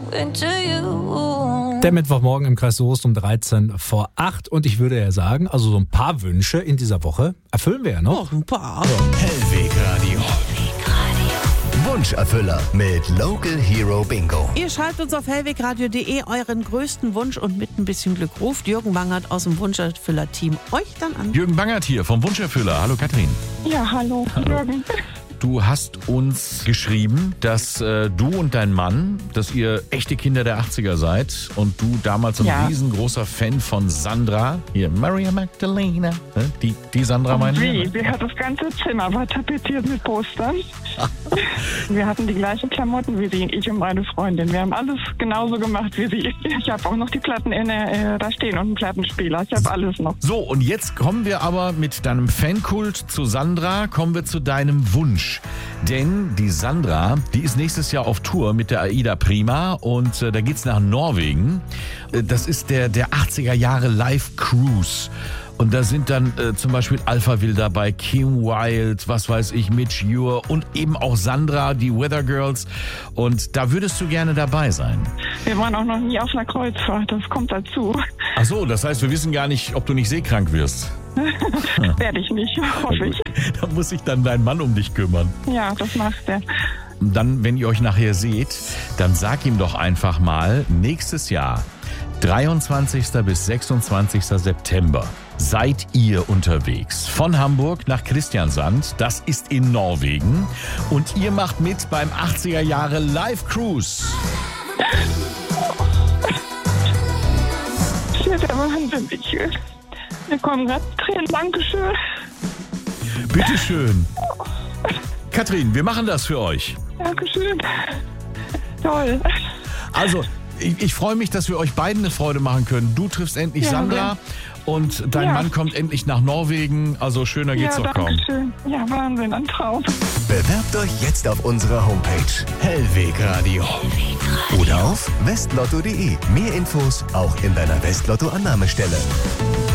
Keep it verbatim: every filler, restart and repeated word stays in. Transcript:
into you. Der Mittwochmorgen im Kreis Soest um dreizehn vor acht. Und ich würde ja sagen, also so ein paar Wünsche in dieser Woche erfüllen wir ja noch. Oh, ein paar. Hellweg Radio. Wunscherfüller mit Local Hero Bingo. Ihr schreibt uns auf hellwegradio punkt de euren größten Wunsch und mit ein bisschen Glück ruft Jürgen Bangert aus dem Wunscherfüller-Team euch dann an. Jürgen Bangert hier vom Wunscherfüller. Hallo Katrin. Ja, hallo, Jürgen. Du hast uns geschrieben, dass äh, du und dein Mann, dass ihr echte Kinder der achtziger seid und du damals ein Ja. riesengroßer Fan von Sandra, hier Maria Magdalena, ne? die, die Sandra Und meine wie? ich. Wir hatten das ganze Zimmer war tapeziert mit Postern. Wir hatten die gleichen Klamotten wie sie, ich und meine Freundin. Wir haben alles genauso gemacht wie sie. Ich habe auch noch die Platten in der, äh, da stehen und einen Plattenspieler. Ich habe alles noch. So, und jetzt kommen wir aber mit deinem Fankult zu Sandra, kommen wir zu deinem Wunsch. Denn die Sandra, die ist nächstes Jahr auf Tour mit der Aida Prima und äh, da geht's nach Norwegen. Äh, das ist der, der achtziger Jahre Live Cruise. Und da sind dann äh, zum Beispiel Alphaville dabei, Kim Wilde, was weiß ich, Mitch Ure und eben auch Sandra, die Weather Girls. Und da würdest du gerne dabei sein. Wir waren auch noch nie auf einer Kreuzfahrt. Das kommt dazu. Ach so, das heißt, wir wissen gar nicht, ob du nicht seekrank wirst. Werde ich nicht, hoffe ich. Da muss sich dann dein Mann um dich kümmern. Ja, das macht er. Und dann, wenn ihr euch nachher seht, dann sag ihm doch einfach mal, nächstes Jahr, dreiundzwanzigsten bis sechsundzwanzigsten September, seid ihr unterwegs. Von Hamburg nach Christiansand, das ist in Norwegen. Und ihr macht mit beim achtziger Jahre Live Cruise. Das ist der Wahnsinn. Ich, mir kommen gerade Tränen. Dankeschön. Bitteschön. Katrin, wir machen das für euch. Dankeschön. Toll. Also, ich, ich freue mich, dass wir euch beiden eine Freude machen können. Du triffst endlich Ja, Sandra ja. und dein Ja. Mann kommt endlich nach Norwegen. Also schöner geht's Ja, doch kaum. Dankeschön. Ja, Wahnsinn, ein Traum. Bewerbt euch jetzt auf unserer Homepage Hellweg Radio. Oder auf westlotto punkt de. Mehr Infos auch in deiner Westlotto-Annahmestelle.